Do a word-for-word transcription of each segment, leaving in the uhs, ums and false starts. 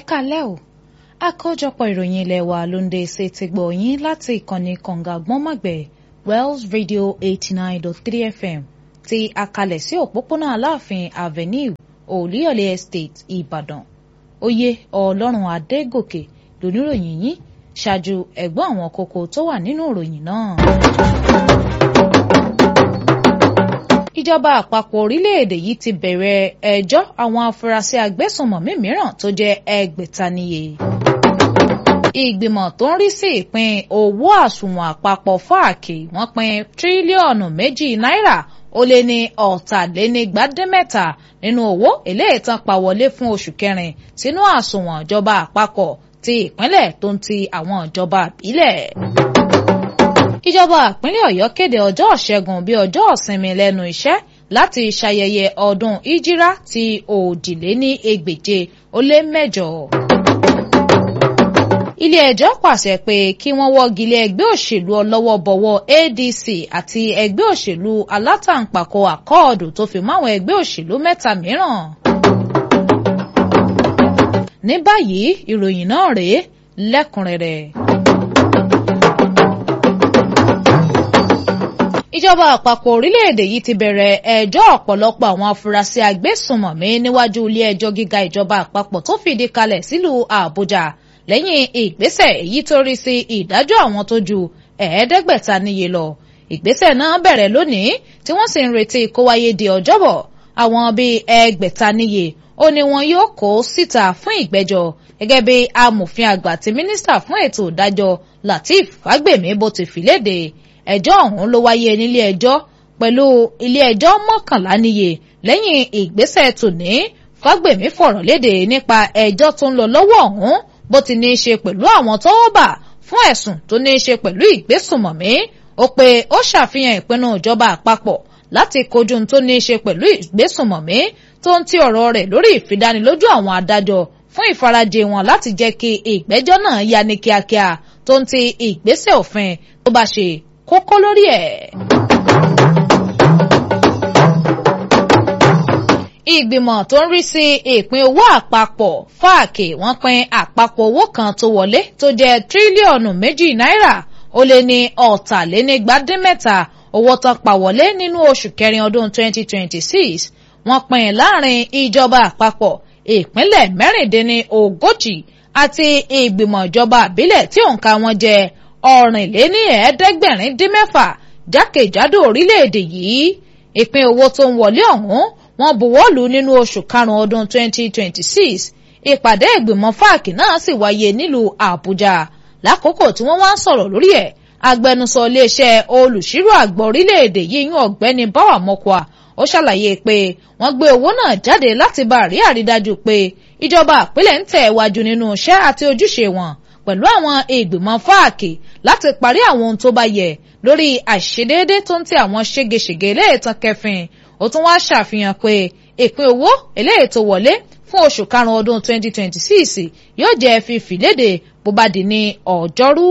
kálẹ̀ o àkójọpọ̀ ìròyìn ilé wa ló ń dé sí ti gbọ́ yín láti ìkànnì kànga gbọ́nmọ̀gbẹ̀ Wells Radio eighty nine dot three F M ti àkàlẹ̀ sí òpópónà Aláàfin Avenue Olúyọ̀lé Estate Ìbàdàn. Oyè Ọlọ́run Adégòkè lóníròyìn yín ṣáájú ẹ̀gbọ́n àwọn kókó tó wà nínú ìròyìn náà. Ìjọba àpapọ̀ orílẹ̀-èdè yìí ti bẹ̀rẹ̀ ẹjọ́ àwọn afurasí agbésùnmọ̀mí mìíràn tó jẹ́ ẹgbẹ̀ta níye. Ìgbìmọ̀ tó ń rí sí ìpín owó àsùnwọ̀n àpapọ̀ fáàkì wọ́n pín tírílíọ̀nù méjì náírà ó lé ní ọ̀tàlénígbàdínmẹ́ta nínú owó eléyìí tán pa wọlé fún oṣù kẹrin sínú àsùnwọ̀n ìjọba àpapọ̀ ti ìpínlẹ̀ tó ń ti àwọn ìjọba ìbílẹ̀. Ìjọba ìpínlẹ̀ Ọ̀yọ́ kéde ọjọ́ ìṣẹ́gun bíi ọjọ́ ìsinmi lẹ́nu iṣẹ́ láti ṣayẹyẹ ọdún ìjírá ti òjìléní ẹgbẹ̀je ó lé mẹ́jọ. Ilé ẹjọ́ pàṣẹ pé kí wọ́n wọ́gi lé ẹgbẹ́ òṣèlú ọlọ́wọ́bọwọ́ A D C àti ẹgbẹ́ òṣèlú alátàǹpàkò àkọọ̀dù tó fi máwọn ẹgbẹ́ òṣèlú mẹ́ta mìíràn. Ní báyìí ìròyìn náà rèé lẹ́kùnrẹ́rẹ́. Ìjọba àpapọ̀ orílẹ̀-èdè yìí ti bẹ̀rẹ̀ ẹjọ́ ọ̀pọ̀lọpọ̀ àwọn afurasí agbésùnmọ̀mí níwájú ilé ẹjọ́ gíga ìjọba àpapọ̀ tó fìdí kalẹ̀ sílùú Àbújá lẹ́yìn ìgbésẹ̀ èyí tó rí sí ìdájọ́ àwọn tó ju ẹ̀ẹ́dẹ́gbẹ̀ta níye lọ. Ìgbésẹ̀ náà bẹ̀rẹ̀ lónìí tí wọ́n sì ń retí kó wáyé di ọjọ́bọ̀. Àwọn bíi ẹgbẹ̀ta níye ó ní wọn yóò kó síta fún ìgbẹ́jọ́ gẹ́gẹ́ bí amòfin àgbà àti mínísítà fún ètò ìdájọ́ Lateef Fagbemi bó ti fi léde. Ẹjọ́ ọ̀hún ló wáyé nílé ẹjọ́ pẹ̀lú ilé ẹjọ́ mọ́kànlá níye lẹ́yìn ìgbésẹ̀ tòní. Fagbemi fọ̀rọ̀ léde nípa ẹjọ́ tó ń lọ lọ́wọ́ ọ̀hún bó ti ní í ṣe pẹ̀lú àwọn tó bà fún ẹ̀sùn tó ní í ṣe pẹ̀lú ìgbésùnmọ̀mí. Ó pé ó ṣàfihàn ìpinnu ìjọba àpapọ̀ láti kojú tó ní í ṣe pẹ̀lú ìgbésùnmọ̀mí tó ń ti ọ̀rọ̀ rẹ̀ lórí ìfidánilójú àwọn adájọ́ fún ìfarajì wọn láti jẹ́ kí ìgbẹ́jọ́ náà yá ní kíákíá tó ń ti ìgbésẹ̀ òfin tó bá ṣe kókó lórí ẹ̀. Ìgbìmọ̀ tó ń rí sí ìpín owó àpapọ̀ fáàkì wọ́n pín àpapọ̀ owó kan tó wọlé tó jẹ́ tírílíọ̀nù méjì náírà ó lé ní ọ̀tàlénígbàdínmẹ́ta owó tán pa wọlé nínú oṣù kẹrin ọdún twenty twenty-six. Wọ́n pín láàrin ìjọba àpapọ̀ ìpínlẹ̀ mẹ́rìndínlógójì àti ìgbìmọ̀ ìjọba àbílẹ̀ tí òǹkà wọn jẹ́ ọ̀rìnléní ẹ̀ẹ́dẹ́gbẹ̀rin dín mẹ́fà jákèjádò orílẹ̀-èdè yìí. Ìpín owó tó ń wọlé ọ̀hún wọ́n buwọ́lù nínú oṣù karùn-ún ọdún twenty twenty-six. Ìpàdé ìgbìmọ̀ fáàkì náà sì wáyé nílùú Àbújá. Lákòókò tí wọ́n wá ń sọ̀rọ̀ lórí ẹ̀, agbẹnusọ iléeṣẹ́ olùṣírò àgbà orílẹ̀-èdè yìí yún ọ̀gbẹ́ni Báwa Mọ́kọ́à ó ṣàlàyé pé wọ́n gbé owó náà jáde láti bá rí àrídájú pé ìjọba ìpínlẹ̀ ń tẹ̀ wájú nínú iṣẹ́ àti ojúṣe wọn pẹ̀lú àwọn ìgbìmọ̀ fáàkì láti parí àwọn ohun tó bá yẹ lórí àìṣedéédé tó ń tẹ àwọn ségesège eléyìítàn kẹfìn. Ó tún wá ṣàfihàn pé ìpín owó eléyìí tó wọlé fún oṣù karùn-ún ọdún twenty twenty-six yóò jẹ́ fífi léde bó bá di ní ọjọ́rú.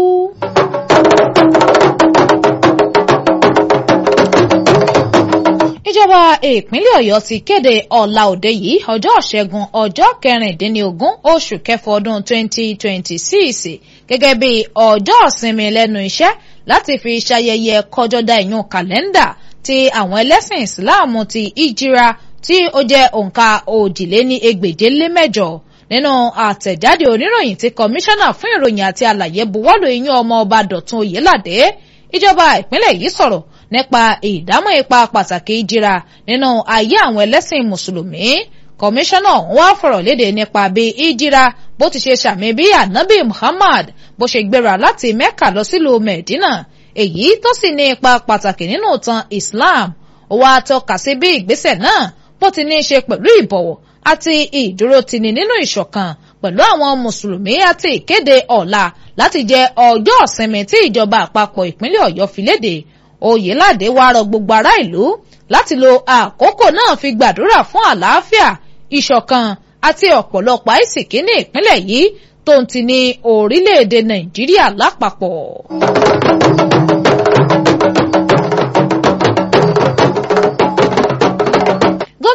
Ìjọba ìpínlẹ̀ Ọ̀yọ́ ti kéde ọ̀la òde yìí ọjọ́ ìṣẹ́gun ọjọ́ kẹrìndínlógún oṣù kẹfà ọdún twenty twenty-six gẹ́gẹ́ bí ọjọ́ ìsinmi lẹ́nu iṣẹ́ láti fi ṣayẹyẹ kọjọ́dá ìyún kàlẹ́ndà ti àwọn ẹlẹ́sìn ìsìláàmù ti ìjírá tí ó jẹ́ òǹkà òjìléní ẹgbẹ̀je lé mẹ́jọ. Nínú àtẹ̀jáde oníròyìn tí kọmíṣánná fún ìròyìn àti àlàyé buwọ́lù ìyún ọmọ ọba Dọ̀tun Oyèládé, ìjọba ìpínlẹ̀ yìí sọ̀rọ̀ nípa ìdámọ̀ ipa pàtàkì ìjírá nínú ayé àwọn ẹlẹ́sìn mùsùlùmí. Kọmíṣánná ọ̀hún wá fọ̀rọ̀ léde nípa bí ìjírá bó ti ṣe ṣàmì bí ànábì Muhammad bó ṣe gbéra láti Mẹ́kà lọ sílùú Mẹ̀dínà, èyí tó sì ní ipa pàtàkì nínú ìtàn Islam. Ó wá tọ́ka sí bí ìgbésẹ̀ náà bó ti ní í ṣe pẹ̀lú ìbọ̀wọ̀ àti ìdúrótini nínú ìṣọ̀kan pẹ̀lú àwọn mùsùlùmí àti ìkéde ọ̀la láti jẹ́ ọjọ́ ìsinmi tí ìjọba àpapọ̀ ìpínlẹ̀ Ọ̀yọ́ fi léde. Oyèládé wá rọ gbogbo ará ìlú láti lo àkókò náà fi gbàdúrà fún àlàáfíà, ìṣọ̀kan àti ọ̀pọ̀lọpọ̀ àìsìkí ní ìpínlẹ̀ yìí tó ń ti ní orílẹ̀-èdè Nàìjíríà lápapọ̀.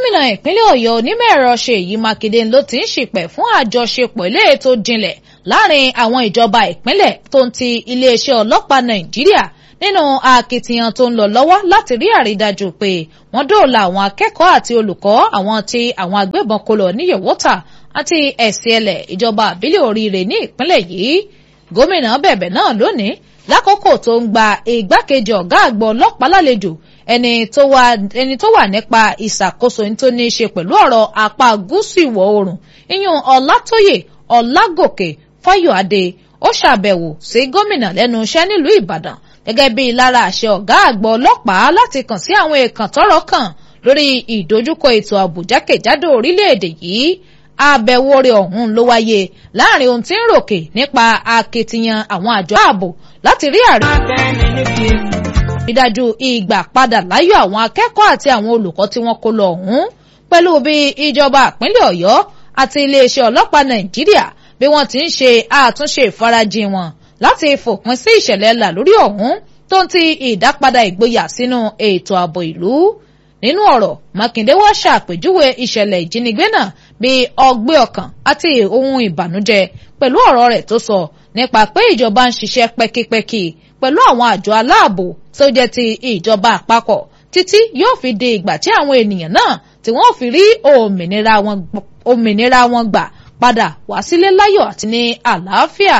gómìnà ìpínlẹ̀ Ọ̀yọ́ onímọ̀-ẹ̀rọ Ṣèyí Mákindé ló ti ń ṣìpẹ̀ fún àjọṣepọ̀ ilé tó jinlẹ̀ láàrin àwọn ìjọba ìpínlẹ̀ tó ń ti iléeṣẹ́ ọlọ́pàá Nàìjíríà nínú akitiyan tó ń lọ lọ́wọ́ láti rí àrídájú pé wọ́n dóòlà àwọn akẹ́kọ̀ọ́ àti olùkọ́ àwọn tí àwọn agbébọn kó lọ ní Yòwótà àti Ẹ̀sìẹ̀lẹ̀ ìjọba àbílẹ̀ Oríire ní ìpínlẹ̀ yìí. Gómìnà bẹ̀bẹ̀ náà lónìí lákòókò tó ń gba igbákejì ọ̀gá àgbà ọlọ́pàá lálejò ẹni tó wà ẹni tó wà nípa ìṣàkóso tó ní í ṣe pẹ̀lú ọ̀rọ̀ apá gúúsù ìwọ̀ oòrùn ìyún Ọlátóyè Ọlágòkè Fáyọ̀adé ó ṣàbẹ̀wò sí gómìnà lẹ́nu iṣẹ́ nílùú Ìbàdàn gẹ́gẹ́ bí lára àṣẹ ọ̀gá àgbà ọlọ́pàá láti kàn sí àwọn èèkàn tọ́rọ̀ kàn lórí ìdojúkọ ètò ààbò jákèjádò orílẹ̀-èdè yìí. Àbẹ̀wò rẹ̀ ọ̀hún ló wáyé láàrin ohun tí ń ròkè nípa akitiyan àwọn àjọ ààbò láti rí àrídájú ìgbà padà láyọ̀ àwọn akẹ́kọ̀ọ́ àti àwọn olùkọ́ tí wọ́n kó lọ ọ̀hún pẹ̀lú bí ìjọba ìpínlẹ̀ Ọ̀yọ́ àti iléeṣẹ́ ọlọ́pàá Nàìjíríà bí wọ́n ti ń ṣe àtúnṣe ìfarajìn wọn láti fòpin sí ìṣẹ̀lẹ̀ làlórí ọ̀hún tó ń ti ìdápadà ìgboyà sínú ètò ààbò ìlú. Nínú ọ̀rọ̀ Mákindé wá ṣàpèjúwe ìṣẹ̀lẹ̀ ìjínigbé náà bíi ọgbẹ́ ọkàn àti ohun ìbànújẹ́ pẹ̀lú ọ̀rọ̀ rẹ̀ tó sọ nípa pé ìjọba ń ṣiṣẹ́ pẹ́kípẹ́kí pẹ̀lú àwọn àjọ aláàbò tó jẹ́ ti ìjọba àpapọ̀ títí yóò fi di ìgbà tí àwọn ènìyàn náà tí wọ́n fi rí òmìnira wọn òmìnira wọn gbà padà wá sílé láyọ̀ àti ní àlàáfíà.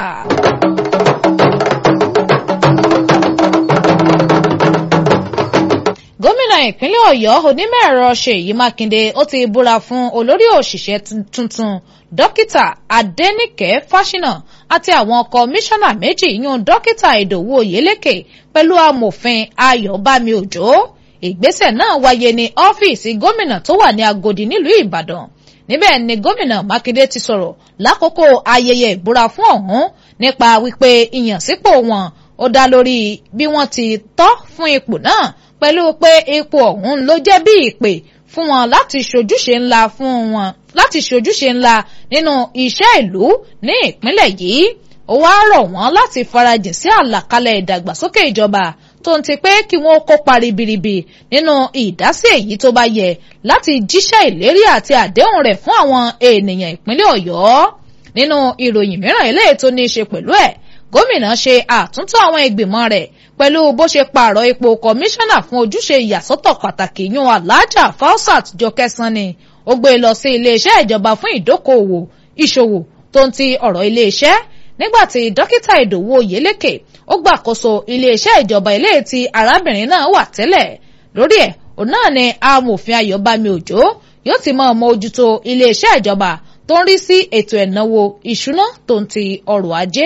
Gómìnà ìpínlẹ̀ Ọ̀yọ́ onímọ̀-ẹ̀rọ Ṣèyí Mákindé ó ti búra fún olórí òṣìṣẹ́ tuntun dókítà Adéníkẹ́ Fáṣínà àti àwọn kọmíṣánná méjì yún dókítà Ìdòwú Oyèlékè pẹ̀lú amòfin Ayọ̀bámi Òjó. Ìgbésẹ̀ náà wáyé ní ọ́fíìsì gómìnà tó wà ní Agodi nílùú Ìbàdàn. Níbẹ̀ ni gómìnà Mákindé ti sọ̀rọ̀ lákòókò ayẹyẹ ìbúra fún ọ̀hún nípa wípé ìyànsípò wọn ó dá lórí bí wọ́n ti tọ́ fún ipò náà pẹ̀lú pé ipò ọ̀hún ló jẹ́ bí ìpè fún wọn láti ṣojúṣe ńlá fún wọn láti ṣojúṣe ńlá nínú iṣẹ́ ìlú ní ìpínlẹ̀ yìí. Ó wá rọ̀ wọ́n láti farajìn sí àlàkalẹ̀ ìdàgbàsókè ìjọba tó ń ti pé kí wọ́n kópa ribiribi nínú ìdásí èyí tó bá yẹ láti jíṣẹ́ ìlérí àti àdéhùn rẹ̀ fún àwọn ènìyàn ìpínlẹ̀ Ọ̀yọ́. Nínú ìròyìn mìíràn eléyìí tó ní í ṣe pẹ̀lú ẹ̀ gómìnà ṣe àtúntò àwọn ìgbìmọ̀ rẹ̀ pẹ̀lú bó ṣe pààrọ̀ ipò kọmíṣánná fún ojúṣe ìyàsọ́tọ̀ pàtàkì yún Aláàjà Falsat Jọkẹ́ Sanni ó gbé lọ sí iléeṣẹ́ ìjọba fún ìdókòòwò ìṣòwò tó ń ti ọ̀rọ̀ iléeṣẹ́ nígbàtí dókítà Ìdòwú Oyèlékè ó gbàkóso iléeṣẹ́ ìjọba ilé tí arábìnrin náà wà tẹ́lẹ̀. Lórí ẹ̀ òun náà ni amòfin Ayọ̀bámi Òjó yóò ti mọ ọmọ ojútó iléeṣẹ́ ìjọba tó ń rí sí ètò ẹ̀náwó ìṣúná tó ń ti ọrọ̀ ajé.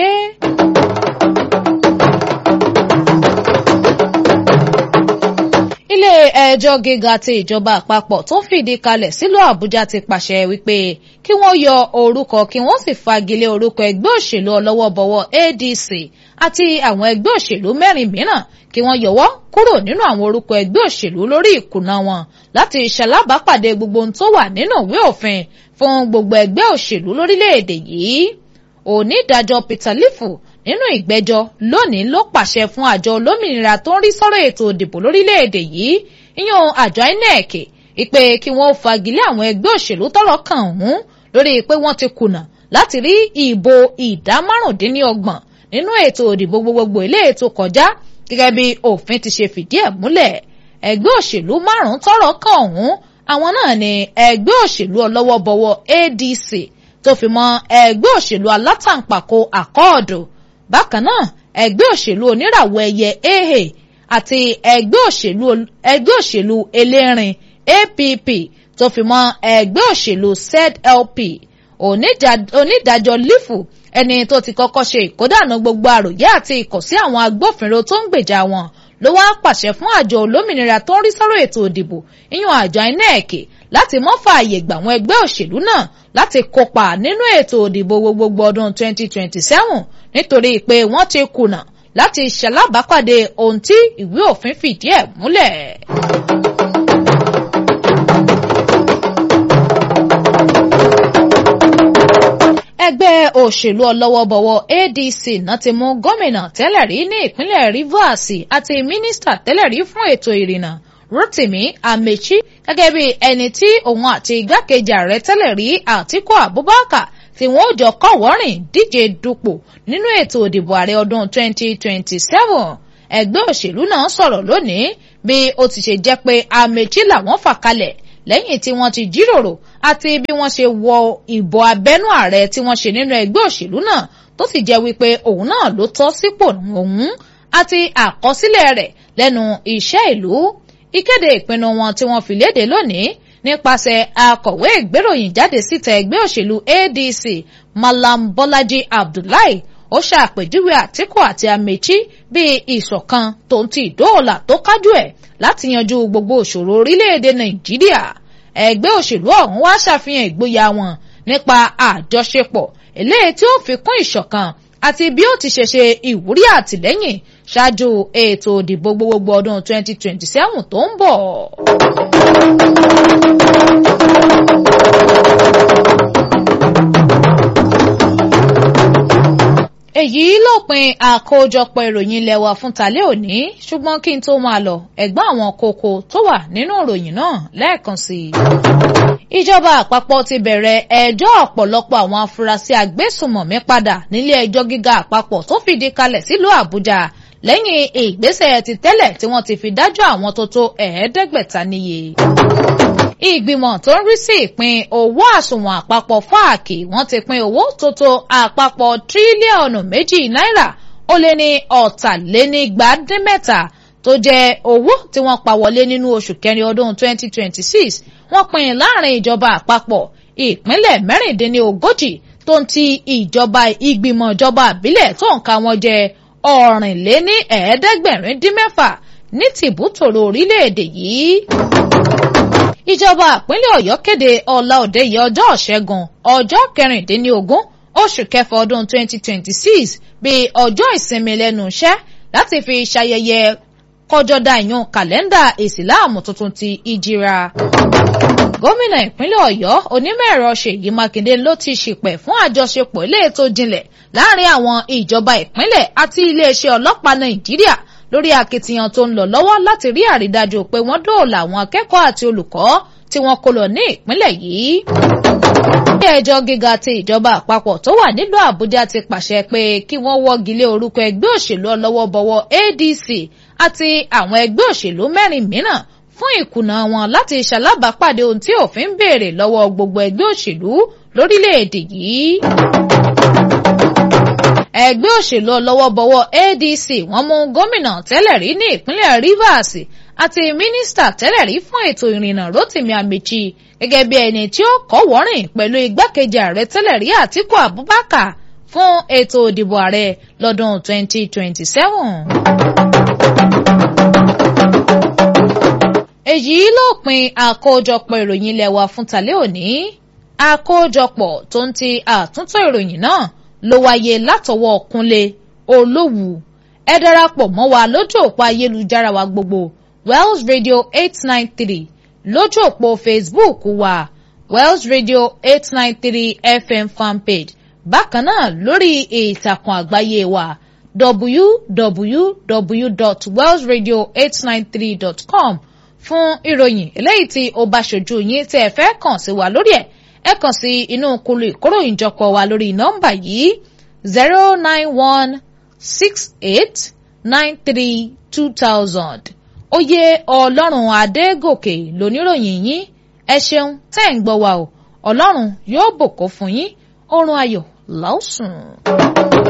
Ilé ẹjọ́ gíga ti ìjọba àpapọ̀ tó fìdí kalẹ̀ sílùú Àbújá ti pàṣẹ wípé kí wọ́n yọ orúkọ kí wọ́n sì fagilé orúkọ ẹgbẹ́ òṣèlú ọlọ́wọ́bọwọ́ A D C àti àwọn ẹgbẹ́ òṣèlú mẹ́rin mìíràn kí wọ́n yọwọ́ kúrò nínú àwọn orúkọ ẹgbẹ́ òṣèlú lórí ìkùnà wọn láti ṣalábàápàdé gbogbo ohun tó wà nínú ìwé òfin fún gbogbo ẹgbẹ́ òṣèlú lórílẹ̀‐èdè yìí. Onídàájọ́ Peter Lifu nínú ìgbẹ́jọ́ lónìí ló pàṣẹ fún àjọ olómìnira tó ń rí sọ́rọ̀ ètò ìdìbò lórílẹ̀‐èdè yìí ìyẹn àjọ I N E C ìpè kí wọ́n fagilé àwọn ẹgbẹ́ òṣèlú tọ́rọ̀ kàn ọ̀hún lórí pé wọ́n ti kùnà láti rí ìbò ìdá márùndínlọ́gbọ̀n nínú ètò ìdìbò gbogbogbò ilé ètò kọjá gẹ́gẹ́ bí òfin ti ṣe fìdí ẹ̀ múlẹ̀. Ẹgbẹ́ òṣèlú márùn-ún tọ́rọ̀ kàn ọ̀hún àwọn náà ni ẹgbẹ́ òṣèlú ọlọ́wọ́bọwọ́ A D C tó fi mọ́ ẹgbẹ́ òṣèlú alátàǹpàkò àkọọ̀dù, bákan náà ẹgbẹ́ òṣèlú oníràwọ̀ ẹyẹ A A àti ẹgbẹ́ òṣèlú ẹgbẹ́ òṣèlú elérin A P P tó fi mọ́ ẹgbẹ́ òṣèlú Z L P. Onídàájọ́ Lífù ẹni tó ti kọ́kọ́ ṣe ìkódànù gbogbo àròyé àti ìkọ̀sí àwọn agbófinró tó ń gbèjà wọn ló wá pàṣẹ fún àjọ olómìnira tó ń rí sọ́rọ̀ ètò ìdìbò ìyún àjọ I N E C láti má fààyè gbà àwọn ẹgbẹ́ òṣèlú náà láti kópa nínú ètò ìdìbò gbogbogbò ọdún twenty twenty-seven nítorí pé wọ́n ti kùnà láti ṣalábàápàdé ohun tí ìwé òfin fìdí ẹ̀ múlẹ̀. Ẹgbẹ́ òṣèlú ọlọ́wọ́bọwọ́ A D C náà ti mú gómìnà tẹ́lẹ̀ rí ní ìpínlẹ̀ Rivers àti mínísítà tẹ́lẹ̀ rí fún ètò ìrìnnà Rotimi Amechi gẹ́gẹ́ bí ẹni tí òun àti igbákejì ààrẹ tẹ́lẹ̀ rí Àtíkù Abubakar tí wọ́n ó jọ kọ́wọ́rìn díje dupò nínú ètò ìdìbò ààrẹ ọdún twenty twenty-seven. Ẹgbẹ́ òṣèlú náà sọ̀rọ̀ lónìí bí ó ti ṣe jẹ́ pé Amechi làwọn fà kalẹ̀ lẹ́yìn tí wọ́n ti jíròrò àti bí wọ́n ṣe wọ ìbò abẹ́nú ààrẹ tí wọ́n ṣe nínú ẹgbẹ́ òṣèlú náà tó sì jẹ́ wípé òun náà ló tọ́ sípò òun àti àkọsílẹ̀ rẹ̀ lẹ́nu iṣẹ́ ìlú. Ìkéde ìpinnu wọn tí wọ́n fi léde lónìí nípasẹ̀ akọ̀wé ìgbéròyìn jáde síta ẹgbẹ́ òṣèlú A D C Malam Bọ́lájí Abdullahi ó ṣàpèjúwe Àtíkù àti Amechi bíi ìṣọ̀kan tó ń ti ìdóòlà tó kájú ẹ̀ láti yanjú gbogbo òṣòro orílẹ̀-èdè Nàìjíríà. Ẹgbẹ́ òṣèlú ọ̀hún wá ṣàfihàn ìgboyà wọn nípa àjọṣepọ̀ eléyìí tí ó fi kún ìṣọ̀kan àti bí ó ti ṣe ṣe ìwúrí àtìlẹ́yìn ṣáájú ètò ìdìbò gbogbogbò ọdún twenty twenty-seven tó ń bọ̀. Èyí lópin àkójọpọ̀ ìròyìn ilé wa fún tàlẹ́ òní, ṣùgbọ́n kí n tó máa lọ ẹ̀gbọ́n àwọn kókó tó wà nínú ìròyìn náà lẹ́ẹ̀kan sí i. Ìjọba àpapọ̀ ti bẹ̀rẹ̀ ẹjọ́ ọ̀pọ̀lọpọ̀ àwọn afurasí agbésùmọ̀mí padà nílé ẹjọ́ gíga àpapọ̀ tó fìdí kalẹ̀ sílùú Àbújá lẹ́yìn ìgbésẹ̀ ti tẹ́lẹ̀ tí wọ́n ti fi dájọ́ àwọn tó tó ẹ̀ẹ́dẹ́gbẹ̀ta níye. Ìgbìmọ̀ tó ń rí sí ìpín owó àsùnwọ̀n àpapọ̀ fáàkì wọ́n ti pín owó tó tó àpapọ̀ tírílíọ̀nù méjì náírà ó lé ní ọ̀tàlénígbàdínmẹ́ta tó jẹ́ owó tí wọ́n pa wọlé nínú oṣù kẹrin ọdún twenty twenty-six wọ́n pín láàrin ìjọba àpapọ̀ ìpínlẹ̀ mẹ́rìndínlógójì tó ń ti ìjọba ìgbìmọ̀ ìjọba àbílẹ̀ tó ń ka wọn jẹ ọ̀rìnléní ẹ̀ẹ́dẹ́gbẹ̀rin dín mẹ́fà ní tìbútòrò orílẹ̀-èdè yìí. Ìjọba ìpínlẹ̀ Ọ̀yọ́ kéde ọ̀la òde yìí ọjọ́ Ìṣẹ́gun ọjọ́ kẹrìndínlógún oṣù kẹfà ọdún twenty twenty-six bíi ọjọ́ ìsinmi lẹ́nu iṣẹ́ láti fi ṣayẹyẹ kọjọ́dá ìyún kàlẹ́ndà ìsìláàmù tuntun ti ìjìra. Gómìnà ìpínlẹ̀ Ọ̀yọ́ onímọ̀-ẹ̀rọ Ṣèyí Mákindé ló ti ṣìpẹ̀ fún àjọṣepọ̀ ilé ètò jinlẹ̀ láàrin àwọn ìjọba ìpínlẹ̀ àti iléeṣẹ́ ọlọ́pàá Nàìjíríà lórí akitiyan tó ń lọ lọ́wọ́ láti rí àrídájú pé wọ́n dóòlà àwọn akẹ́kọ̀ọ́ àti olùkọ́ tí wọ́n kó lọ ní ìpínlẹ̀ yìí. Ilé ẹjọ́ gíga ti ìjọba àpapọ̀ tó wà nílùú Àbújá ti pàṣẹ pé kí wọ́n wọ́gi lé orúkọ ẹgbẹ́ òṣèlú ọlọ́wọ́bọwọ́ A D C àti àwọn ẹgbẹ́ òṣèlú mẹ́rin mìíràn fún ìkùnà wọn láti ṣalábàápàdé ohun tí òfin ń béèrè lọ́wọ́ gbogbo ẹgbẹ́ òṣèlú lórílẹ̀‐èdè yìí. Ẹgbẹ́ òṣèlú ọlọ́wọ́bọwọ́ A D C wọ́n mú gómìnà tẹ́lẹ̀ rí ní ìpínlẹ̀ Rivers àti mínísítà tẹ́lẹ̀ rí fún ètò ìrìnnà Rotimi Amechi gẹ́gẹ́ bí ẹni tí ó kọ́wọ́rìn pẹ̀lú igbákejì ààrẹ tẹ́lẹ̀ rí Àtíkù Abubakar fún ètò ìdìbò ààrẹ lọ́dún twenty twenty-seven. Èyí lópin àkójọpọ̀ ìròyìn ilé wa fún tàlẹ́ òní. Àkójọpọ̀ tó ń ti àtúntò ìròyìn náà ló wáyé látọwọ́ Kúnlé Olówù. Ẹ darapọ̀ mọ́ wa lójú òpó ayélujára wa gbogbo Wells Radio eight nine three lójú òpó Facebook wa Wells Radio eight nine three F M fanpage bákan náà lórí ìtàkùn àgbáyé wa w w w dot wells radio eight nine three dot com fún ìròyìn eléyìí tí ó bá ṣojú yín tí ẹ fẹ́ kàn sí wa lórí ẹ̀ ẹ kàn sí inú kulu ìkóròyìnjọpọ̀ wa lórí nọ́mbà yìí zero nine one six eight nine three two thousand. Oyè Ọlọ́run Adégòkè lóníròyìn yín ẹ ṣeun tẹ́ ń gbọ́ wa o Ọlọ́run yóò bùkún fún yín oorun ayọ̀ lásùn.